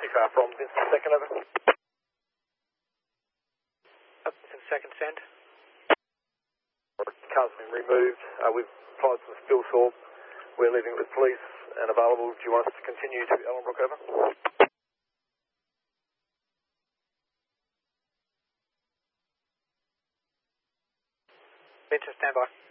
from Vincent Second, over. Vincent Second, send. Car's been removed. We've applied some spill sorb. We're leaving with police and available. Do you want us to continue to Ellenbrook, over? Vincent, stand by.